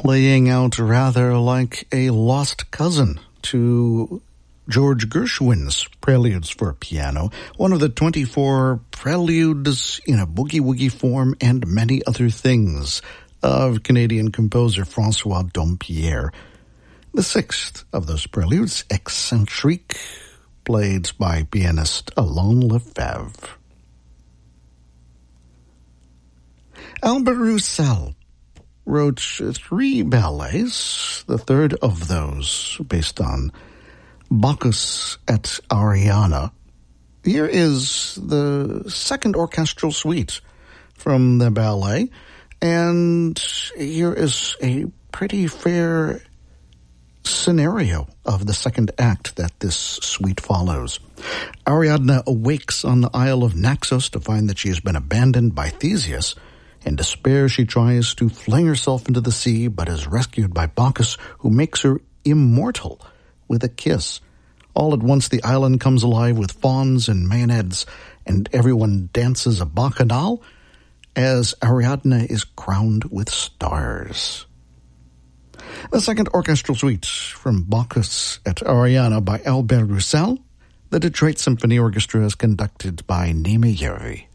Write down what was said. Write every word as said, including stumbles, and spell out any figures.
playing out rather like a lost cousin to George Gershwin's Preludes for Piano, one of the twenty-four preludes in a boogie-woogie form and many other things of Canadian composer Francois Dompierre. The sixth of those preludes, Eccentrique, played by pianist Alain Lefebvre. Albert Roussel wrote three ballets, the third of those based on Bacchus et Ariana. Here is the second orchestral suite from the ballet, and here is a pretty fair scenario of the second act that this suite follows. Ariadne awakes on the Isle of Naxos to find that she has been abandoned by Theseus. In despair, she tries to fling herself into the sea, but is rescued by Bacchus, who makes her immortal with a kiss. All at once, the island comes alive with fauns and maenads, and everyone dances a bacchanal as Ariadne is crowned with stars. The second orchestral suite from Bacchus et Ariana by Albert Roussel, the Detroit Symphony Orchestra is conducted by Nima Yervi.